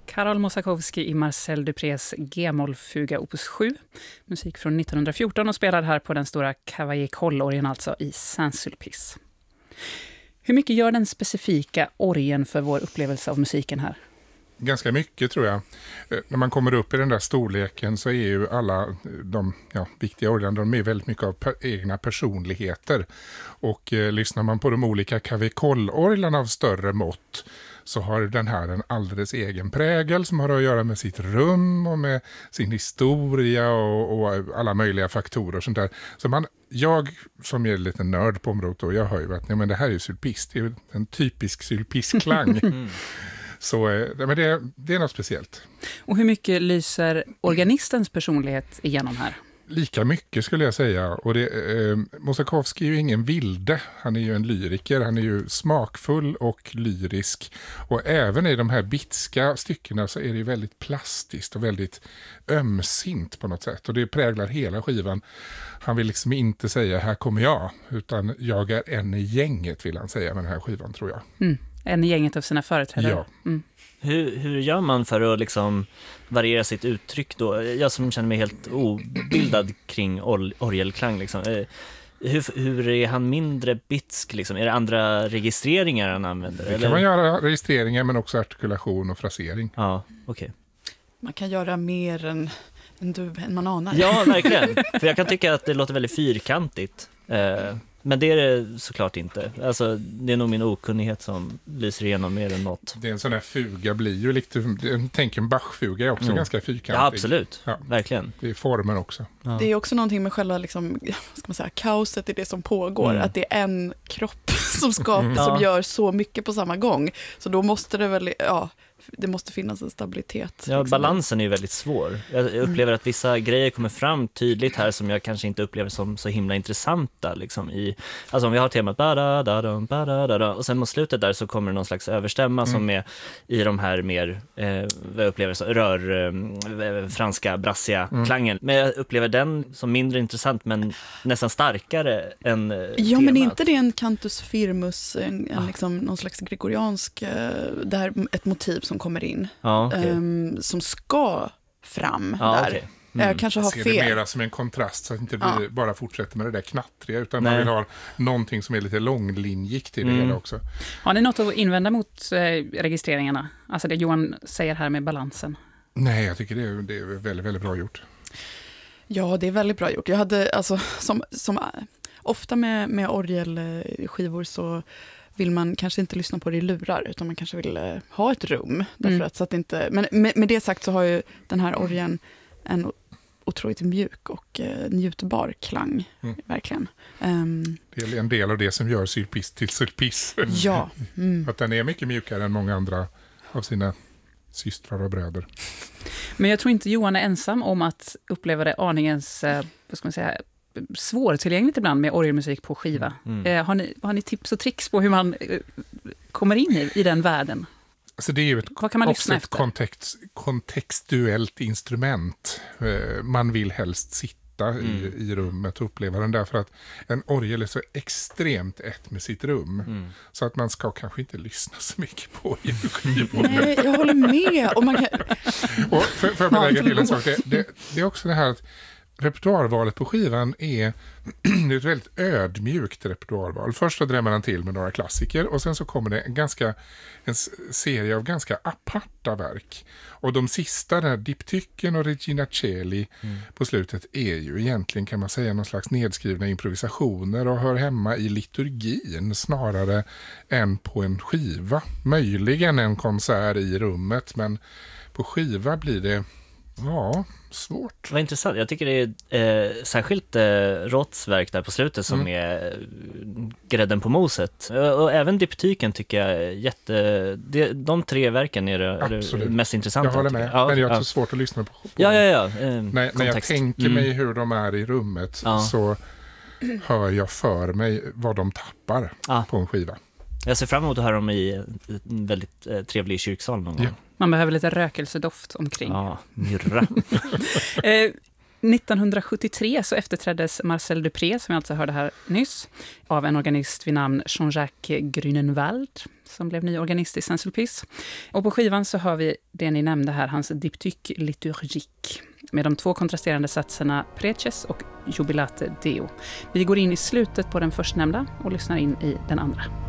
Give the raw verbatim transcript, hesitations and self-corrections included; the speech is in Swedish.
Karol Moszakowski i Marcel Duprés G-moll-fuga opus sju. Musik från nittonhundrafjorton och spelad här på den stora Cavaillé-Coll-orgeln, alltså i Saint-Sulpice. Hur mycket gör den specifika orgeln för vår upplevelse av musiken här? Ganska mycket tror jag. När man kommer upp i den där storleken så är ju alla de ja, viktiga orglarna, de är väldigt mycket av per, egna personligheter. Och eh, lyssnar man på de olika Cavaillé-Coll-orglarna av större mått så har den här en alldeles egen prägel som har att göra med sitt rum och med sin historia och, och alla möjliga faktorer. Sånt där. Så man, jag som är lite nörd på området och jag hör ju att nej, men det här är ju Sulpice, det är ju en typisk Sulpice-klang. mm. Så men det, det är något speciellt. Och hur mycket lyser organistens personlighet igenom här? Lika mycket skulle jag säga. Och det, eh, Moszakowski är ju ingen vilde. Han är ju en lyriker. Han är ju smakfull och lyrisk. Och även i de här bitska styckena så är det ju väldigt plastiskt och väldigt ömsint på något sätt. Och det präglar hela skivan. Han vill liksom inte säga här kommer jag. Utan jag är en i gänget vill han säga med den här skivan tror jag. Mm. En i gänget av sina företrädare. Ja. Mm. Hur, hur gör man för att liksom variera sitt uttryck då? Jag som känner mig helt obildad kring or- orgelklang liksom. Hur, hur är han mindre bitsk liksom? Är det andra registreringar han använder? Det kan eller? man göra registreringar men också artikulation och frasering. Ja, okej. Okay. Man kan göra mer än, än, du, än man anar. Ja, verkligen. För jag kan tycka att det låter väldigt fyrkantigt. Eh, Men det är det såklart inte. Alltså, det är nog min okunnighet som lyser igenom mer än något. Det är en sån här fuga blir ju lite, tänk en Bach-fuga är också mm. ganska fyrkantig. Ja, absolut. Ja. Verkligen. Det är formen också. Ja. Det är också någonting med själva liksom, vad ska man säga, kaoset i det som pågår. Mm. Att det är en kropp som skapar, mm. som gör så mycket på samma gång. Så då måste det väl, ja, det måste finnas en stabilitet. Ja, liksom. Balansen är ju väldigt svår. Jag upplever mm. att vissa grejer kommer fram tydligt här som jag kanske inte upplever som så himla intressanta. Liksom, i, alltså om vi har temat ba-da-da-da-da-da-da, och sen mot slutet där så kommer det någon slags överstämma mm. som är i de här mer, eh, vad jag upplever så, rör, eh, franska, brassiga mm. klangen. Men jag upplever den som mindre intressant men nästan starkare än eh, Ja, temat. men inte det en cantus firmus, en, en ah. liksom, någon slags gregoriansk, eh, där ett motiv som kommer in, ja, okay. um, som ska fram ja, där. Okay. Mm. Jag kanske har fel. fel. Jag ser det mera som en kontrast så att inte vi ja. bara fortsätter med det där knattriga utan Nej. man vill ha någonting som är lite långlinjigt i det mm. hela också. Har ni något att invända mot eh, registreringarna? Alltså det Johan säger här med balansen. Nej, jag tycker det är, det är väldigt, väldigt bra gjort. Ja, det är väldigt bra gjort. Jag hade, alltså, som, som ofta med, med orgelskivor så vill man kanske inte lyssna på det i lurar utan man kanske vill uh, ha ett rum. Därför mm. att, så att inte, men med, med det sagt så har ju den här orgeln en otroligt mjuk och uh, njutbar klang, mm. verkligen. Um, det är en del av det som gör Sulpice till Sulpice. Ja. Mm. Att den är mycket mjukare än många andra av sina systrar och bröder. Men jag tror inte Johan är ensam om att uppleva det aningens, uh, vad ska man säga, svårtillgängligt ibland med orgelmusik på skiva. Mm. Eh, har, ni, har ni tips och tricks på hur man eh, kommer in i, i den världen? Alltså det är ju ett, Vad kan man också ett efter? kontext, kontextuellt instrument. Eh, man vill helst sitta mm. i, i rummet och uppleva den därför att en orgel är så extremt ett med sitt rum. Mm. Så att man ska kanske inte lyssna så mycket på ljudskivor. Nej, jag håller med. Och man kan... och för, för att man lägga till en sak, det, det, det är också det här att repertoarvalet på skivan är ett väldigt ödmjukt repertoarval. Först så drämmer han till med några klassiker och sen så kommer det en, ganska, en serie av ganska aparta verk. Och de sista, där Diptyken och Regina Coeli mm. på slutet är ju egentligen kan man säga någon slags nedskrivna improvisationer och hör hemma i liturgin snarare än på en skiva. Möjligen en konsert i rummet men på skiva blir det ja, svårt. Vad intressant. Jag tycker det är eh, särskilt eh, Roths verk där på slutet som mm. är eh, grädden på moset. Och, och även Diptyken tycker jag är jätte... Det, de tre verken är det, är det mest intressanta. Jag håller med, jag. Ja, men jag har ja. så svårt att lyssna på. på ja, ja, ja. Eh, när, när jag tänker mm. mig hur de är i rummet ja. så hör jag för mig vad de tappar ah. på en skiva. Jag ser fram emot att höra dem i en väldigt eh, trevlig kyrksal någon gång. Ja. Man behöver lite rökelsedoft omkring. Ja, myrra. eh, nittonhundrasjuttiotre så efterträddes Marcel Dupré, som vi alltså hörde här nyss, av en organist vid namn Jean-Jacques Grünenwald, som blev ny organist i Saint-Sulpice. Och på skivan så hör vi det ni nämnde här, hans diptyque liturgique, med de två kontrasterande satserna Preces och Jubilate Deo. Vi går in i slutet på den förstnämnda och lyssnar in i den andra.